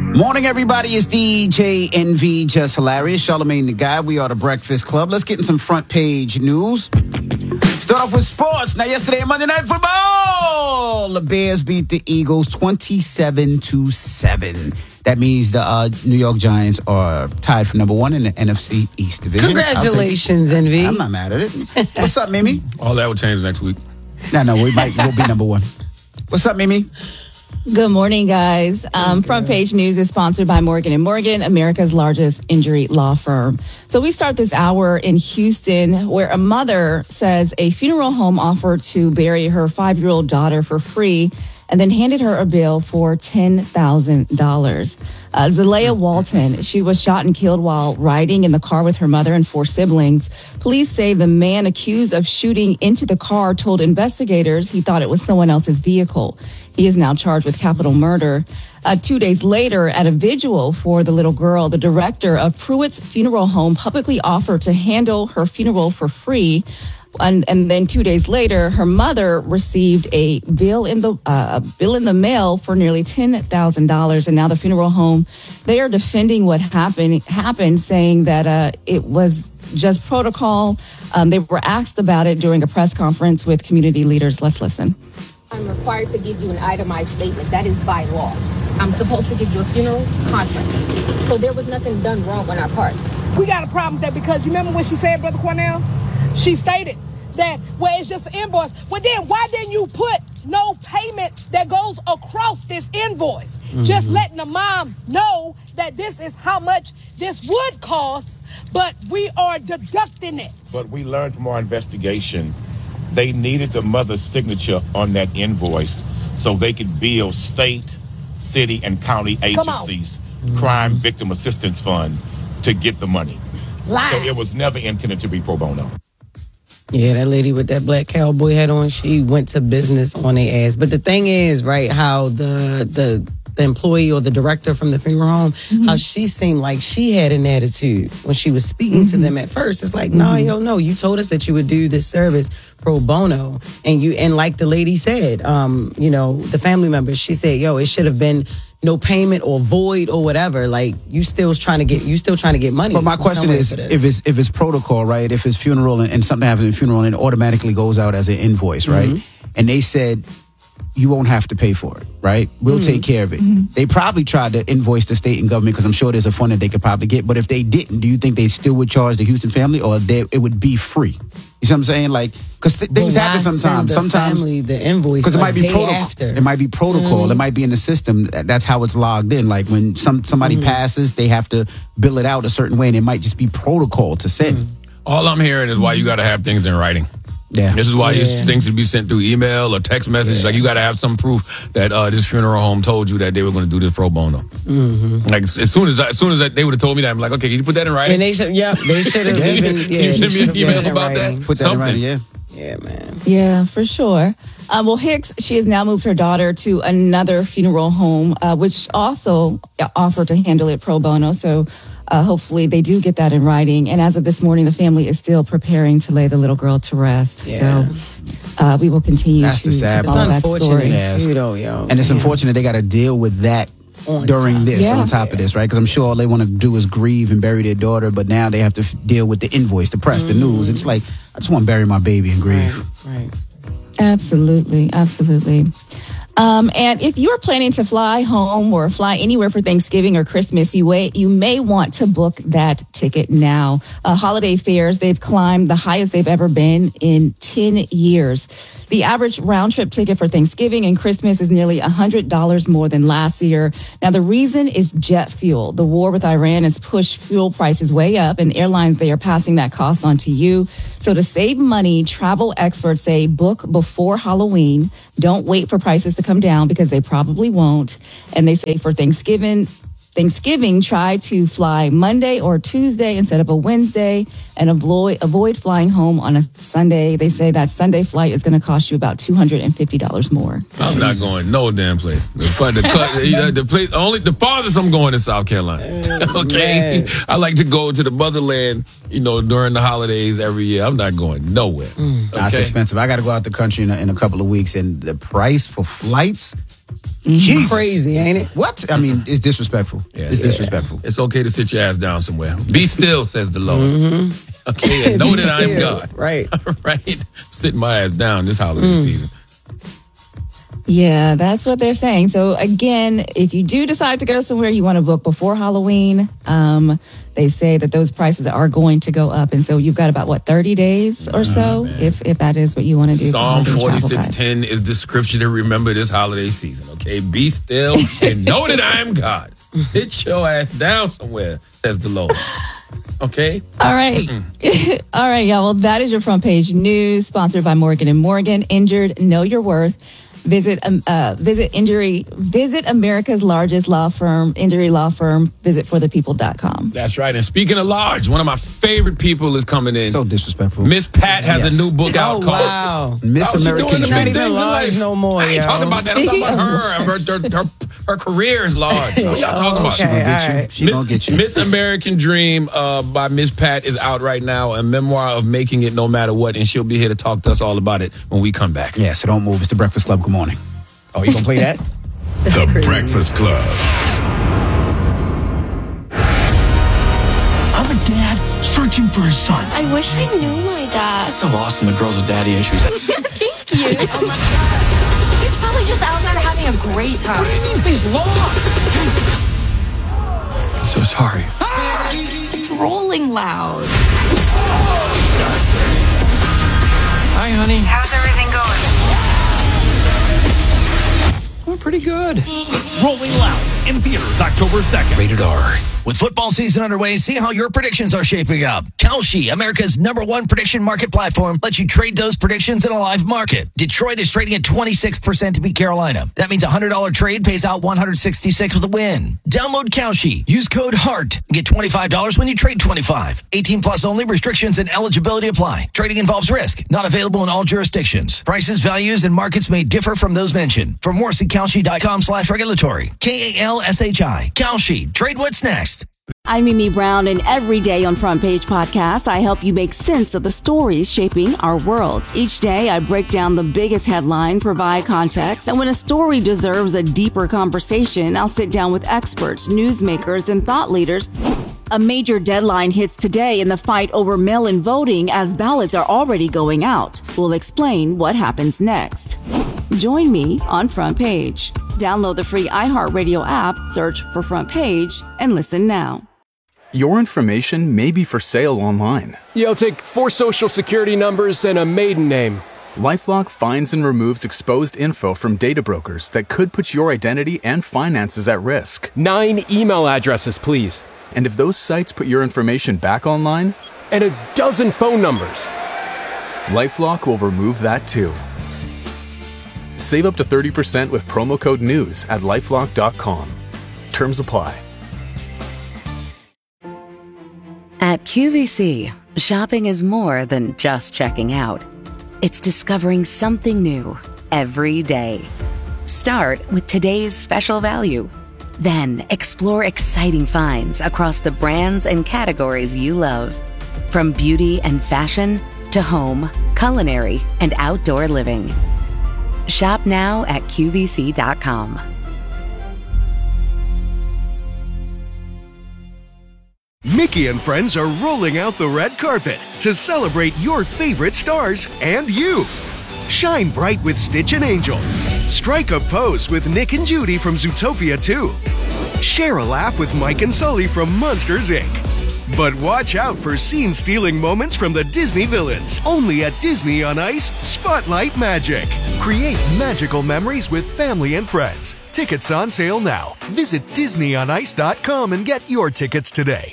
Morning, everybody. It's DJ NV, Just Hilarious. Charlamagne the Guy. We are the Breakfast Club. Let's get in some front page news. Start off with sports. Now, yesterday, Monday Night Football, the Bears beat the Eagles 27-7. That means the New York Giants are tied for number one in the NFC East Division. Congratulations, NV. I'm not mad at it. What's up, Mimi? All that will change next week. No, we'll be number one. What's up, Mimi? Good morning, guys. Front Page News is sponsored by Morgan & Morgan, America's largest injury law firm. So we start this hour in Houston, where a mother says a funeral home offered to bury her 5-year-old daughter for free and then handed her a bill for $10,000. Zalea Walton, she was shot and killed while riding in the car with her mother and 4 siblings. Police say the man accused of shooting into the car told investigators he thought it was someone else's vehicle. He is now charged with capital murder. 2 days later, at a vigil for the little girl, the director of Pruitt's Funeral Home publicly offered to handle her funeral for free. And then 2 days later, her mother received a bill in the mail for nearly $10,000. And now the funeral home, they are defending what happened, saying that it was just protocol. They were asked about it during a press conference with community leaders. Let's listen. I'm required to give you an itemized statement. That is by law. I'm supposed to give you a funeral contract. So there was nothing done wrong on our part. We got a problem with that because you remember what she said, Brother Cornell? She stated that, well, it's just an invoice. Well, then why didn't you put no payment that goes across this invoice? Mm-hmm. Just letting the mom know that this is how much this would cost, but we are deducting it. But we learned from our investigation they needed the mother's signature on that invoice so they could bill state, city, and county agencies, crime victim assistance fund, to get the money. So it was never intended to be pro bono. Yeah, that lady with that black cowboy hat on, she went to business on their ass. But the thing is, right, how the employee or the director from the funeral home, how she seemed like she had an attitude when she was speaking to them at first. It's like, no, you told us that you would do this service pro bono. And like the lady said, the family member, she said, it should have been no payment or void or whatever. Like you still trying to get money. But my question is, if it's protocol, right? If it's funeral and something happens at a funeral and it automatically goes out as an invoice, right? And they said you won't have to pay for it, right? We'll take care of it. They probably tried to invoice the state and government because I'm sure there's a fund that they could probably get. But if they didn't, do you think they still would charge the Houston family or it would be free? You see what I'm saying? Like, because things happen sometimes. Sometimes the invoice because it might be protocol. After. It might be protocol. It might be in the system. That's how it's logged in. Like when somebody passes, they have to bill it out a certain way, and it might just be protocol to send. All I'm hearing is why you got to have things in writing. Yeah. This is why things should be sent through email or text message. Yeah. Like you got to have some proof that this funeral home told you that they were going to do this pro bono. Like as soon as they would have told me that, I'm like, okay, can you put that in writing? And they should have even. Can you send me an email about that? Put that in writing. Yeah, man. Yeah, for sure. Well, Hicks, she has now moved her daughter to another funeral home, which also offered to handle it pro bono. So hopefully they do get that in writing. And as of this morning, the family is still preparing to lay the little girl to rest. Yeah. So we will continue to follow that story. And it's unfortunate they got to deal with that during this, on top of this, right? Because I'm sure all they want to do is grieve and bury their daughter, but now they have to deal with the invoice, the press, the news. It's like, I just want to bury my baby and grieve. Right. Absolutely. And if you are planning to fly home or fly anywhere for Thanksgiving or Christmas, you may want to book that ticket now. Holiday fares, they've climbed the highest they've ever been in 10 years. The average round trip ticket for Thanksgiving and Christmas is nearly $100 more than last year. Now, the reason is jet fuel. The war with Iran has pushed fuel prices way up, and airlines, they are passing that cost on to you. So to save money, travel experts say book before Halloween. Don't wait for prices to come down because they probably won't. And they say for Thanksgiving, try to fly Monday or Tuesday instead of a Wednesday, and avoid flying home on a Sunday. They say that Sunday flight is going to cost you about $250 more. I'm not going no damn place. The farthest I'm going is South Carolina. Okay, I like to go to the motherland. During the holidays every year. I'm not going nowhere. That's expensive. I got to go out the country in a couple of weeks, and the price for flights Jesus. Crazy, ain't it? What? I mean, it's disrespectful. It's disrespectful. It's okay to sit your ass down somewhere. Be still, says the Lord. Okay, and know that I am God. Right. Right? Sitting my ass down this holiday season. Yeah, that's what they're saying. So again, if you do decide to go somewhere, you want to book before Halloween. They say that those prices are going to go up. And so you've got about, 30 days or so, if that is what you want to do. Psalm 46:10 is the scripture to remember this holiday season, okay? Be still and know that I am God. Sit your ass down somewhere, says the Lord. Okay? All right. All right, y'all. Well, that is your front page news, sponsored by Morgan & Morgan. Injured, know your worth. Visit America's largest law firm, injury law firm, visitforthepeople.com. That's right. And speaking of large, one of my favorite people is coming in. So disrespectful. Miss Pat has a new book out called Wow. Miss American She's doing the big Dream. things in large life. no more, I ain't yo. talking about that. I'm talking about her. Her career is large. What y'all talking about? She gonna get you. right. She gonna get you. Miss American Dream by Miss Pat is out right now, a memoir of making it no matter what, and she'll be here to talk to us all about it when we come back. Yeah, so don't move. It's the Breakfast Club. Good morning. Oh, you gonna play that? The Breakfast Club. I'm a dad searching for his son. I wish I knew my dad. So awesome, the girls with daddy issues. Thank you. Oh my God. He's probably just out there having a great time. What do you mean he's lost? So sorry. It's rolling loud. Hi, honey. How's everything going? We're pretty good. Rolling Loud in theaters October 2nd. Rated R. With football season underway, see how your predictions are shaping up. Kalshi, America's #1 prediction market platform, lets you trade those predictions in a live market. Detroit is trading at 26% to beat Carolina. That means a $100 trade pays out $166 with a win. Download Kalshi. Use code HEART and get $25 when you trade $25. 18 plus only. Restrictions and eligibility apply. Trading involves risk. Not available in all jurisdictions. Prices, values, and markets may differ from those mentioned. For more, see Kalshi.com/regulatory. KALSHI. Kalshi. Trade what's next. I'm Mimi Brown, and every day on Front Page Podcast, I help you make sense of the stories shaping our world. Each day, I break down the biggest headlines, provide context, and when a story deserves a deeper conversation, I'll sit down with experts, newsmakers, and thought leaders. A major deadline hits today in the fight over mail-in voting as ballots are already going out. We'll explain what happens next. Join me on Front Page. Download the free iHeartRadio app, search for Front Page, and listen now. Your information may be for sale online. Yeah, I'll take 4 social security numbers and a maiden name. LifeLock finds and removes exposed info from data brokers that could put your identity and finances at risk. 9 email addresses, please. And if those sites put your information back online? And a dozen phone numbers. LifeLock will remove that too. Save up to 30% with promo code NEWS at LifeLock.com. Terms apply. At QVC, shopping is more than just checking out. It's discovering something new every day. Start with today's special value. Then explore exciting finds across the brands and categories you love. From beauty and fashion to home, culinary, and outdoor living. Shop now at QVC.com. Mickey and friends are rolling out the red carpet to celebrate your favorite stars and you. Shine bright with Stitch and Angel. Strike a pose with Nick and Judy from Zootopia 2. Share a laugh with Mike and Sully from Monsters, Inc. But watch out for scene-stealing moments from the Disney villains. Only at Disney on Ice, Spotlight Magic. Create magical memories with family and friends. Tickets on sale now. Visit DisneyOnIce.com and get your tickets today.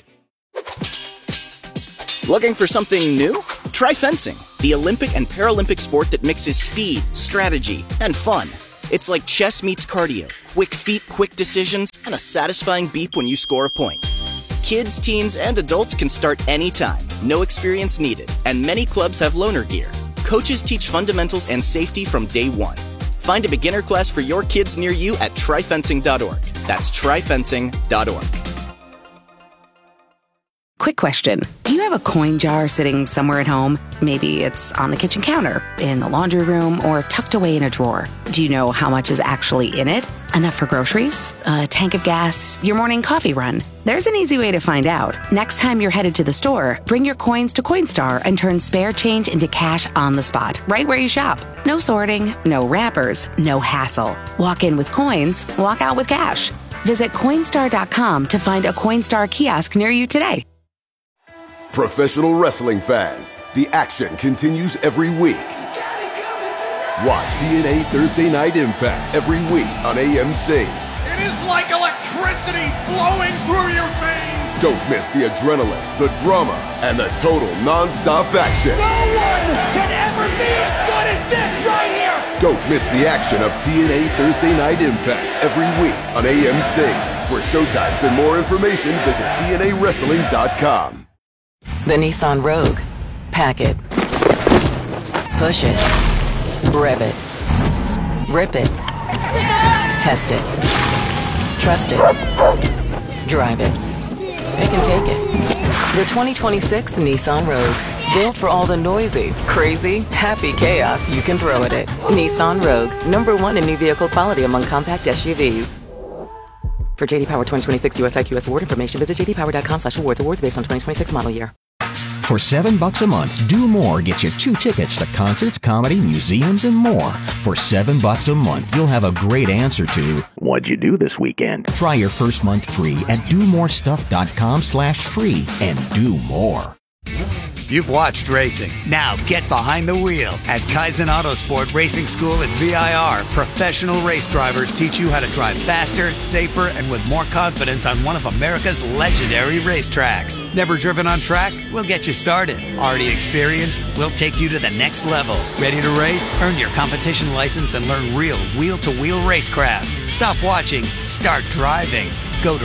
Looking for something new? Try fencing, the Olympic and Paralympic sport that mixes speed, strategy, and fun. It's like chess meets cardio. Quick feet, quick decisions, and a satisfying beep when you score a point. Kids, teens, and adults can start anytime. No experience needed, and many clubs have loaner gear. Coaches teach fundamentals and safety from day one. Find a beginner class for your kids near you at tryfencing.org. That's tryfencing.org. quick question. Do you have a coin jar sitting somewhere at home? Maybe it's on the kitchen counter, in the laundry room, or tucked away in a drawer. Do you know how much is actually in it? Enough for groceries, a tank of gas, your morning coffee run? There's an easy way to find out. Next time you're headed to the store, bring your coins to Coinstar and turn spare change into cash on the spot, right where you shop. No sorting, no wrappers, no hassle. Walk in with coins, walk out with cash. Visit Coinstar.com to find a Coinstar kiosk near you today. Professional wrestling fans, the action continues every week. Watch TNA Thursday Night Impact every week on AMC. It is like electricity flowing through your veins. Don't miss the adrenaline, the drama, and the total non-stop action. No one can ever be as good as this right here. Don't miss the action of TNA Thursday Night Impact every week on AMC. For showtimes and more information, visit TNAWrestling.com. The Nissan Rogue. Pack it. Push it. Rev it. Rip it. Test it. Trust it. Drive it. It can take it. The 2026 Nissan Rogue. Built for all the noisy, crazy, happy chaos you can throw at it. Nissan Rogue. #1 in new vehicle quality among compact SUVs. For JD Power 2026 US IQS award information, visit jdpower.com/awards. Awards based on 2026 model year. For $7 a month, Do More gets you 2 tickets to concerts, comedy, museums, and more. For $7 a month, you'll have a great answer to, what'd you do this weekend? Try your first month free at domorestuff.com/free and do more. You've watched racing. Now get behind the wheel. At Kaizen Autosport Racing School at VIR, professional race drivers teach you how to drive faster, safer, and with more confidence on one of America's legendary racetracks. Never driven on track? We'll get you started. Already experienced? We'll take you to the next level. Ready to race? Earn your competition license and learn real wheel-to-wheel racecraft. Stop watching. Start driving. Go to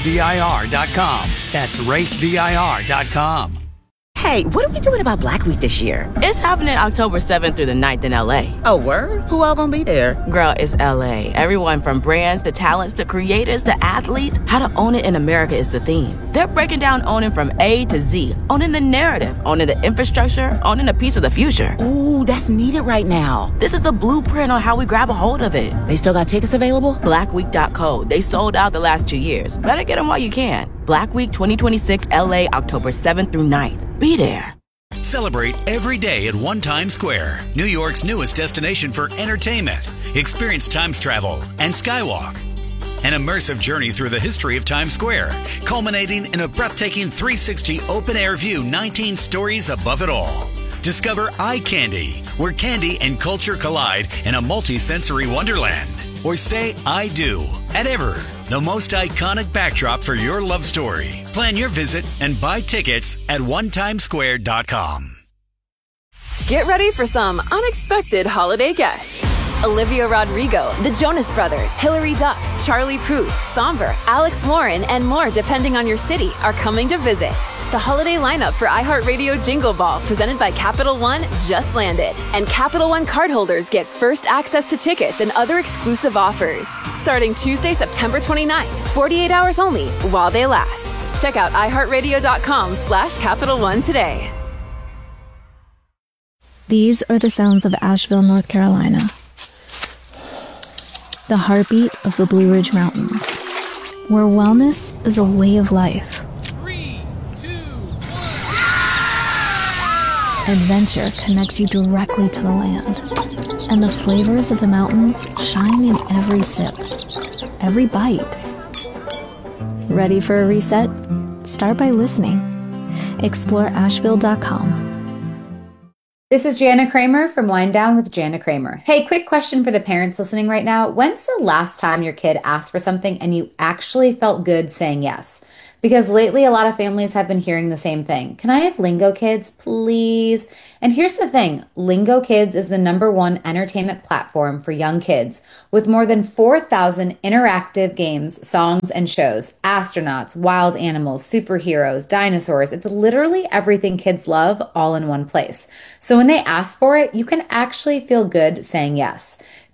racevir.com. That's racevir.com. Hey, what are we doing about Black Week this year? It's happening October 7th through the 9th in LA. Oh, word? Who all gonna be there? Girl, it's LA. Everyone from brands to talents to creators to athletes. How to own it in America is the theme. They're breaking down owning from A to Z. Owning the narrative, owning the infrastructure, owning a piece of the future. Ooh, that's needed right now. This is the blueprint on how we grab a hold of it. They still got tickets available? Blackweek.co. They sold out the last 2 years. Better get them while you can. Black Week 2026 LA, October 7th through 9th. Be there. Celebrate every day at One Times Square, New York's newest destination for entertainment. Experience Times Travel and Skywalk. An immersive journey through the history of Times Square, culminating in a breathtaking 360 open-air view, 19 stories above it all. Discover Eye Candy, where candy and culture collide in a multi-sensory wonderland. Or say I do at Ever, the most iconic backdrop for your love story. Plan your visit and buy tickets at onetimesquare.com. Get ready for some unexpected holiday guests. Olivia Rodrigo, the Jonas Brothers, Hilary Duff, Charlie Puth, Somber, Alex Warren, and more depending on your city are coming to visit. The holiday lineup for iHeartRadio Jingle Ball, presented by Capital One, just landed. And Capital One cardholders get first access to tickets and other exclusive offers. Starting Tuesday, September 29th, 48 hours only, while they last. Check out iHeartRadio.com/Capital One today. These are the sounds of Asheville, North Carolina. The heartbeat of the Blue Ridge Mountains, where wellness is a way of life. Adventure connects you directly to the land, and the flavors of the mountains shine in every sip, every bite. Ready for a reset? Start by listening. Explore Asheville.com. This is Jana Kramer from Wind Down with Jana Kramer. Hey, quick question for the parents listening right now. When's the last time your kid asked for something and you actually felt good saying yes? Because lately, a lot of families have been hearing the same thing. Can I have Lingo Kids, please? And here's the thing. Lingo Kids is the #1 entertainment platform for young kids with more than 4,000 interactive games, songs, and shows. Astronauts, wild animals, superheroes, dinosaurs. It's literally everything kids love all in one place. So when they ask for it, you can actually feel good saying yes.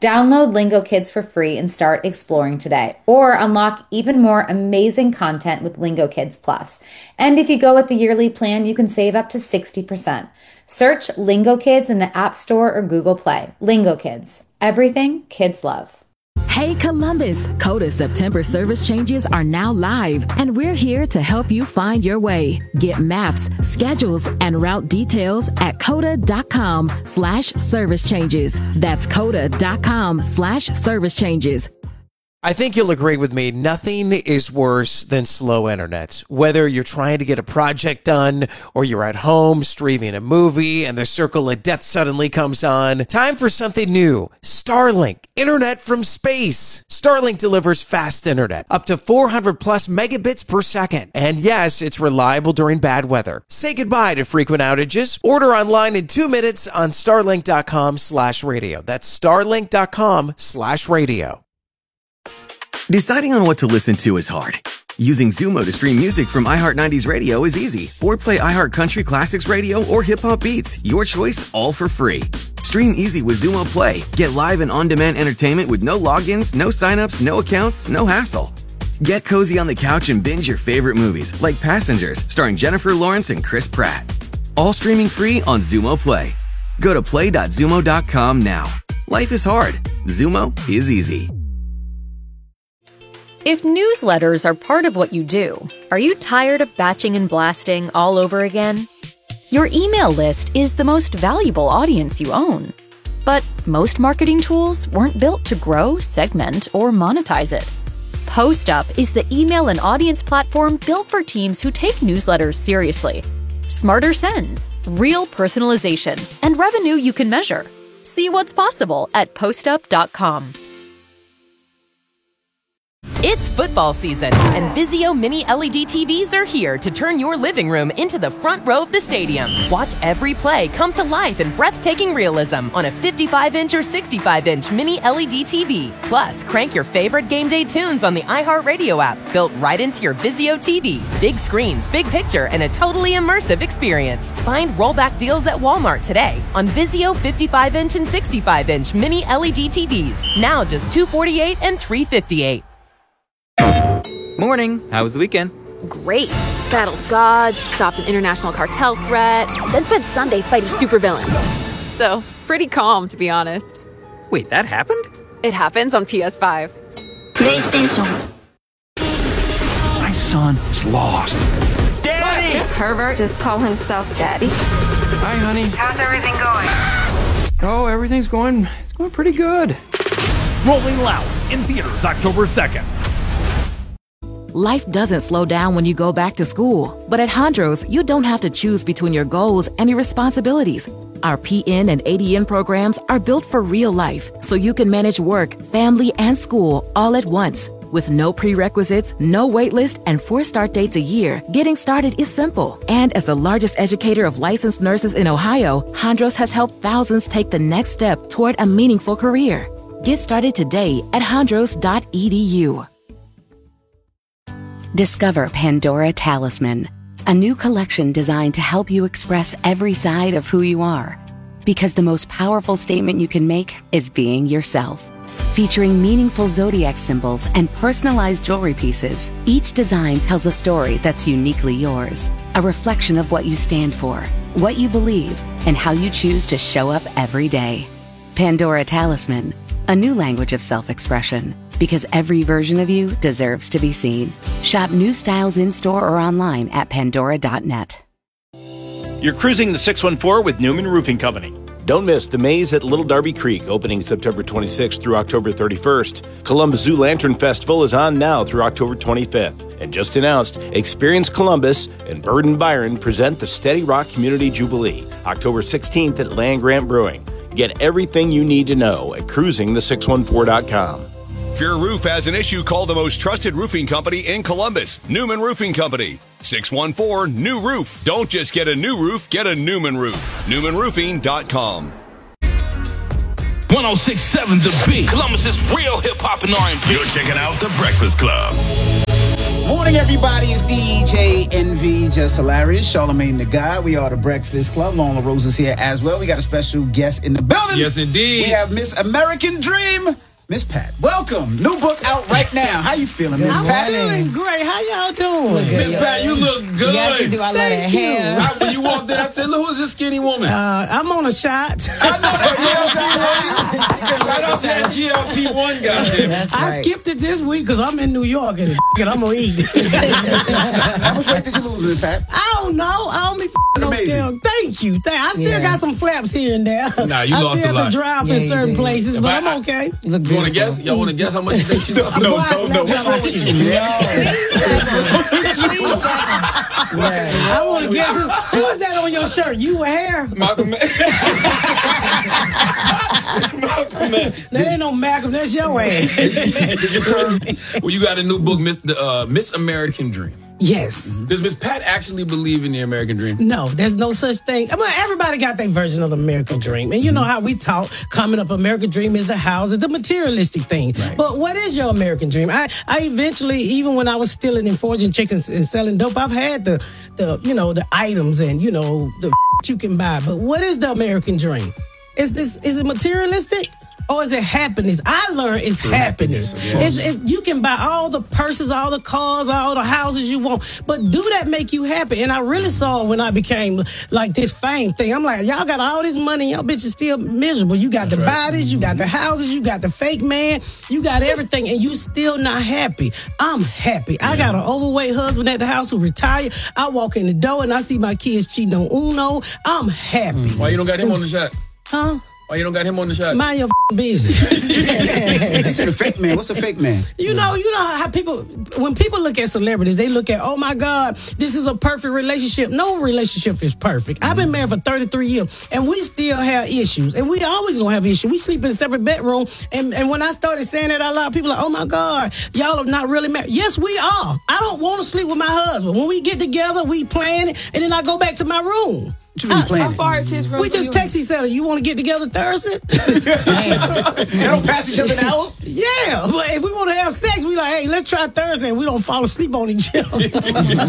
Download Lingo Kids for free and start exploring today, or unlock even more amazing content with Lingo Kids Plus. And if you go with the yearly plan, you can save up to 60%. Search Lingo Kids in the App Store or Google Play. Lingo Kids, everything kids love. Hey Columbus, Coda September service changes are now live, and we're here to help you find your way. Get maps, schedules, and route details at coda.com/service changes. That's coda.com/service changes. I think you'll agree with me, nothing is worse than slow internet. Whether you're trying to get a project done or you're at home streaming a movie and the circle of death suddenly comes on, time for something new. Starlink, internet from space. Starlink delivers fast internet, up to 400 plus megabits per second. And yes, it's reliable during bad weather. Say goodbye to frequent outages. Order online in 2 minutes on starlink.com/radio. That's starlink.com/radio. Deciding on what to listen to is hard. Using Xumo to stream music from iHeart 90s Radio is easy. Or play iHeart Country Classics Radio or Hip Hop Beats. Your choice, all for free. Stream easy with Xumo Play. Get live and on-demand entertainment with no logins, no signups, no accounts, no hassle. Get cozy on the couch and binge your favorite movies, like Passengers, starring Jennifer Lawrence and Chris Pratt. All streaming free on Xumo Play. Go to play.xumo.com now. Life is hard. Xumo is easy. If newsletters are part of what you do, are you tired of batching and blasting all over again? Your email list is the most valuable audience you own. But most marketing tools weren't built to grow, segment, or monetize it. PostUp is the email and audience platform built for teams who take newsletters seriously. Smarter sends, real personalization, and revenue you can measure. See what's possible at postup.com. It's football season, and Vizio Mini LED TVs are here to turn your living room into the front row of the stadium. Watch every play come to life in breathtaking realism on a 55-inch or 65-inch Mini LED TV. Plus, crank your favorite game day tunes on the iHeartRadio app, built right into your Vizio TV. Big screens, big picture, and a totally immersive experience. Find rollback deals at Walmart today on Vizio 55-inch and 65-inch Mini LED TVs. Now just $248 and $358. Morning. How was the weekend? Great. Battled gods, stopped an international cartel threat, then spent Sunday fighting supervillains. So, pretty calm, to be honest. Wait, that happened? It happens on PS5. PlayStation. My son is lost. Daddy! This pervert just call himself Daddy. Hi, honey. How's everything going? Oh, everything's going pretty good. Rolling Loud in theaters October 2nd. Life doesn't slow down when you go back to school, but at Hondros, you don't have to choose between your goals and your responsibilities. Our PN and ADN programs are built for real life, so you can manage work, family, and school all at once. With no prerequisites, no waitlist, and 4 start dates a year, getting started is simple. And as the largest educator of licensed nurses in Ohio, Hondros has helped thousands take the next step toward a meaningful career. Get started today at hondros.edu. Discover Pandora Talisman, a new collection designed to help you express every side of who you are. Because the most powerful statement you can make is being yourself. Featuring meaningful zodiac symbols and personalized jewelry pieces, each design tells a story that's uniquely yours. A reflection of what you stand for, what you believe, and how you choose to show up every day. Pandora Talisman, a new language of self-expression. Because every version of you deserves to be seen. Shop new styles in-store or online at pandora.net. You're cruising the 614 with Newman Roofing Company. Don't miss The Maze at Little Darby Creek, opening September 26th through October 31st. Columbus Zoo Lantern Festival is on now through October 25th. And just announced, Experience Columbus and Bird and Byron present the Steady Rock Community Jubilee, October 16th at Land Grant Brewing. Get everything you need to know at cruisingthe614.com. If your roof has an issue, call the most trusted roofing company in Columbus, Newman Roofing Company. 614-NEW-ROOF. Don't just get a new roof, get a Newman roof. NewmanRoofing.com. 106.7 The Beat. Columbus's real hip-hop and R&B. You're checking out The Breakfast Club. morning, everybody. It's DJ NV, Just Hilarious, Charlamagne the God. We are the Breakfast Club. Lola Rose is here as well. We got a special guest in the building. Yes, indeed. We have Miss American Dream, Miss Pat. Welcome. New book out right now. How you feeling, Miss Pat? I'm feeling great. How y'all doing? Miss Pat, you look good. Yes, you do. I love that hair. When you walked in, I said, look, who's this skinny woman? I'm on a shot. I know that. Right off that GLP-1 guy. I skipped it this week because I'm in New York and I'm going to eat. How much weight did you lose, Miss Pat? I don't know. I don't be no scale. Thank you. I still got some flaps here and there. Nah, you lost a lot. I still have to dry off in certain places, but I'm okay. You want to guess? Y'all want to guess how much you think she lost? No. I want to guess who is that on your shirt? You with hair? Malcolm X. That ain't no Malcolm. That's your ass. Well, you got a new book, Miss American Dream. Yes. Does Miss Pat actually believe in the American dream? No, there's no such thing. I mean, everybody got their version of the American dream. And you know how we talk, coming up, American dream is the house, the materialistic thing. Right. But what is your American dream? I eventually, even when I was stealing and forging chicks and selling dope, I've had the items and, the you can buy. But what is the American dream? Is it materialistic? Or is it happiness? I learned it's happiness. You can buy all the purses, all the cars, all the houses you want, but do that make you happy? And I really saw when I became like this fame thing. I'm like, y'all got all this money, y'all bitches still miserable. You got the bodies, you got the houses, you got the fake man, you got everything, and you still not happy. I'm happy. I got an overweight husband at the house who retired. I walk in the door and I see my kids cheating on Uno. I'm happy. Why you don't got him on the shot? Huh? Why you don't got him on the shot? Mind your business. He said a fake man. What's a fake man? You know how when people look at celebrities, they look at, oh my God, this is a perfect relationship. No relationship is perfect. I've been married for 33 years and we still have issues. And we always gonna have issues. We sleep in a separate bedroom. And when I started saying that out loud, people are like, oh my God, y'all are not really married. Yes, we are. I don't want to sleep with my husband. When we get together, we plan it, and then I go back to my room. How far is his room? We just text each other. You want to get together Thursday? They don't pass each other out? Yeah. But if we want to have sex, we like, hey, let's try Thursday. We don't fall asleep on each other. Because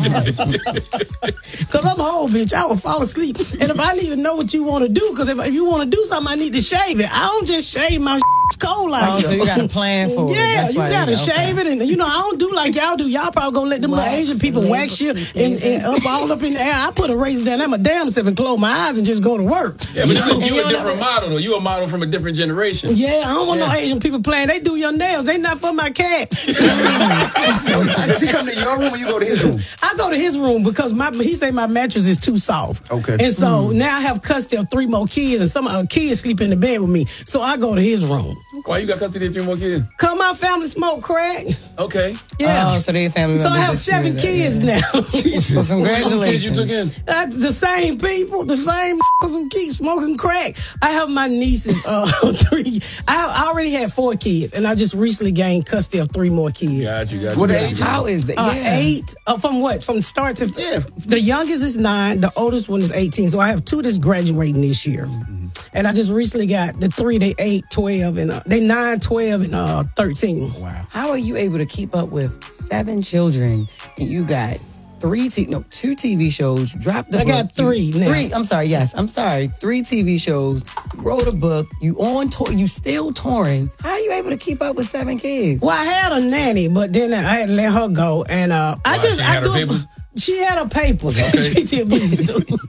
I'm old, bitch. I will fall asleep. And if I need to know what you want to do, because if you want to do something, I need to shave it. I don't just shave my cold like so you got to plan for it. Yeah, you got to shave it. And, I don't do like y'all do. Y'all probably going to let them little Asian people wax you and all up in the air. I put a razor down. I'm a damn self and close my eyes and just go to work. Yeah, but you're a different model, though. You're a model from a different generation. Yeah, I don't want no Asian people playing. They do your nails. They not for my cat. Does he come to your room or you go to his room? I go to his room because he say my mattress is too soft. Okay. And so now I have custody of 3 more kids and some kids sleep in the bed with me. So I go to his room. Why you got custody of 3 more kids? Cause my family smoke crack. Okay. Yeah. Oh, so they family members. So I have 7 kids now. Jesus. Well, congratulations. Kids you took in? That's the same people, the same who keep smoking crack. I have my nieces, 3. I already had 4 kids, and I just recently gained custody of 3 more kids. Got you. What age? How is that? 8. From what? From start to... Yeah. The youngest is 9. The oldest one is 18. So I have 2 that's graduating this year. And I just recently got the 3, they 8, 12, and they 9, 12, and 13. Wow. How are you able to keep up with 7 children and you got 2 TV shows, dropped the book. I got 3 now. 3, I'm sorry, 3 TV shows, wrote a book, you on tour, you still touring. How are you able to keep up with 7 kids? Well, I had a nanny, but then I had to let her go, and she had her papers. Okay. She did This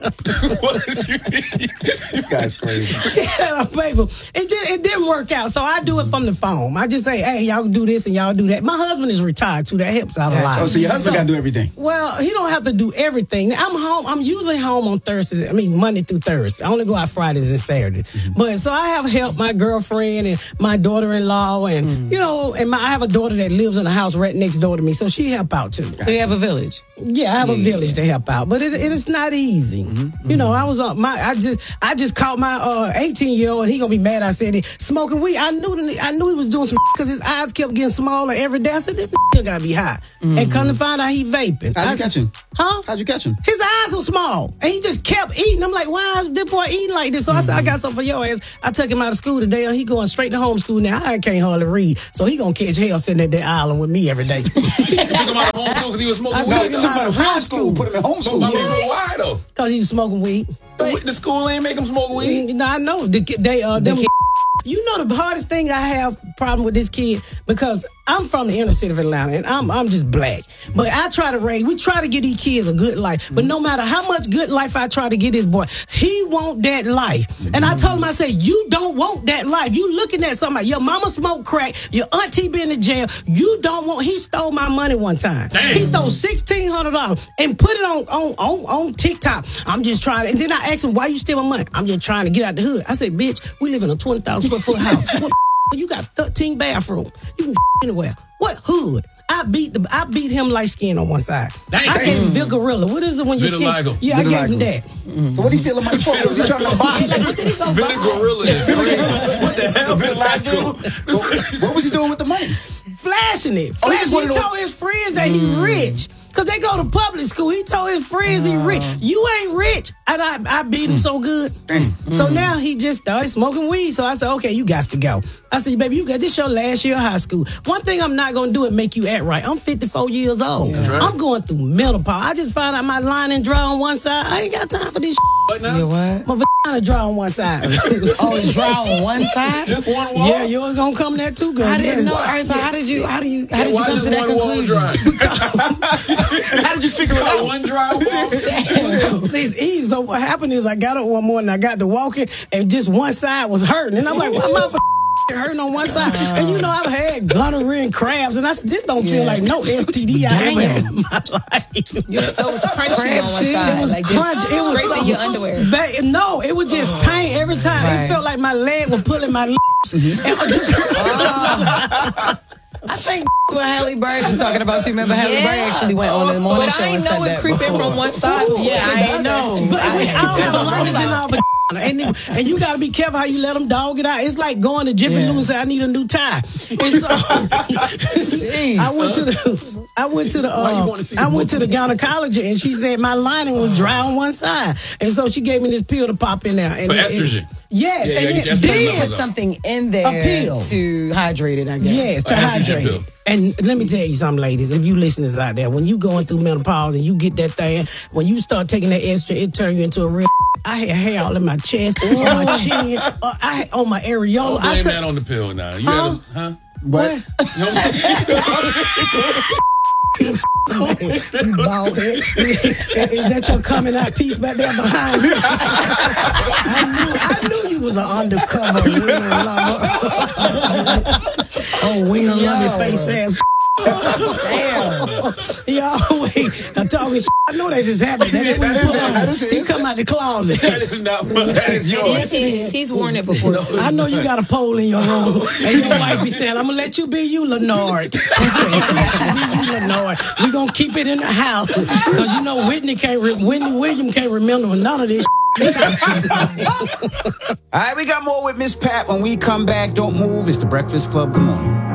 guy's crazy. She had her papers. It didn't work out, so I do it from the phone. I just say, hey, y'all do this and y'all do that. My husband is retired, too. That helps out a lot. Oh, so your husband got to do everything? Well, he don't have to do everything. I'm home. I'm usually home on Thursdays. Monday through Thursday. I only go out Fridays and Saturdays. Mm-hmm. But so I have help my girlfriend and my daughter-in-law, and I have a daughter that lives in a house right next door to me, so she help out too. So you have a village? Yeah, I have a village to help out, but it is not easy. You know, I was on I just caught my 18-year-old, and he gonna be mad. I said he smoking weed. I knew he was doing some because his eyes kept getting smaller every day. I said this gotta be high. And come to find out he vaping. How'd you catch him? Huh? How'd you catch him? His eyes were small, and he just kept eating. I'm like, why is this boy eating like this? So I said, I got something for your ass. I took him out of school today, and he going straight to homeschool now. I can't hardly read, so he gonna catch hell sitting at that island with me every day. You took him out of homeschool because he was smoking weed? I took him out of high school. Put him in homeschool. Why though? Because he was smoking weed. The school ain't make him smoke weed. No, I know. You know the hardest thing I have problem with this kid, because I'm from the inner city of Atlanta, and I'm just black. But we try to get these kids a good life. But no matter how much good life I try to get this boy, he want that life. And I told him, I said, you don't want that life. You looking at somebody, your mama smoked crack, your auntie been in jail. You don't want, he stole my money one time. Dang. He stole $1,600 and put it on TikTok. I'm just trying, and then I asked him, why you steal my money? I'm just trying to get out the hood. I said, bitch, we live in a 20,000 square foot house. What you got 13 bathrooms. You can anywhere. What hood? I beat him light skin on one side. Dang. I gave him Vigorilla. What is it when you skin? Yeah, I gave him that. So what he stealing money for? What was he trying to buy? What did he go buy? Vigorilla is crazy. What the hell? Vitiligo. What was he doing with the money? Flashing it. He told his friends that he rich. Because they go to public school. He told his friends he rich. You ain't rich. And I beat him so good. So now he just started smoking weed. So I said, okay, you got to go. I said, baby, this your last year of high school. One thing I'm not going to do is make you act right. I'm 54 years old. Right. I'm going through menopause. I just found out my lining dry on one side. I ain't got time for this What now? My vagina dry on one side. Oh, it's dry on one side? Just one wall? Yeah, yours going to come there too, girl. I didn't know. All right, so how did you come to that conclusion? How did you figure it out? One dry wall? It's easy. So what happened is I got up one morning, I got to walking, and just one side was hurting. And I'm like, why my hurting on one side? And you know, I've had gonorrhea and crabs, and I said, this don't feel like no STD I ever had in my life. Yeah, so it was crunchy on one side. It was like crunchy. It was scraping your underwear. No, it was just pain every time. Right. It felt like my leg was pulling my lips. I think what Halle Berry was talking about. You remember Halle Berry actually went on the morning show and said that. But I know it creeping from one side. Yeah, I ain't know. But and you got to be careful how you let them dog it out. It's like going to Jiffy Lube and say, I need a new tie. And so I went to the gynecologist, and she said my lining was dry on one side, and so she gave me this pill to pop in there. And estrogen. Yes, and then put something in there to hydrate it, I guess. Yes, to hydrate it. And let me tell you something, ladies, if you listeners out there, when you going through menopause and you get that thing, when you start taking that estrogen, it turns you into a real. I had hair all in my chest, on my chin, on my areola. Don't blame that on the pill now. You had what? You know what I'm saying? You bald head. Is that your coming out piece back there behind me? I knew you was an undercover wiener lover. Oh, wiener loving face ass. Damn. He always talking shit. I know that just happened. He come out the closet. That is not mine. That is yours. He's worn it before. I know you got a pole in your room. And your wife be saying, I'm going to let you be you, Leonard. We're going to keep it in the house. Because you know Whitney Williams can't remember none of this shit. All right, we got more with Miss Pat when we come back. Don't move. It's the Breakfast Club. Good morning.